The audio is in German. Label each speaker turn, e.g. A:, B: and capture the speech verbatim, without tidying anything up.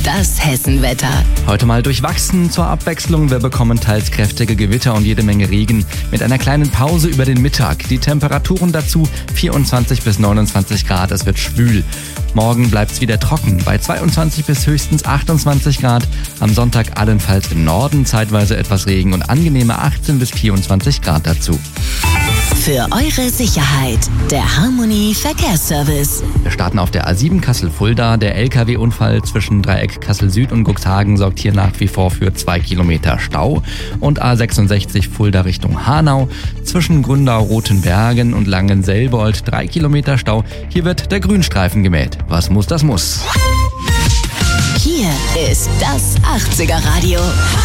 A: Das Hessenwetter.
B: Heute mal durchwachsen zur Abwechslung. Wir bekommen teils kräftige Gewitter und jede Menge Regen mit einer kleinen Pause über den Mittag. Die Temperaturen dazu vierundzwanzig bis neunundzwanzig Grad. Es wird schwül. Morgen bleibt's wieder trocken bei zweiundzwanzig bis höchstens achtundzwanzig Grad. Am Sonntag allenfalls im Norden zeitweise etwas Regen und angenehme achtzehn bis vierundzwanzig Grad dazu.
A: Für eure Sicherheit, der Harmony Verkehrsservice.
B: Wir starten auf der A sieben Kassel-Fulda. Der L K W-Unfall zwischen Dreieck Kassel-Süd und Cuxhagen sorgt hier nach wie vor für zwei Kilometer Stau. Und A sechsundsechzig Fulda Richtung Hanau zwischen Gründau-Rotenbergen und Langenselbold drei Kilometer Stau. Hier wird der Grünstreifen gemäht. Was muss, das muss.
A: Hier ist das achtziger Radio.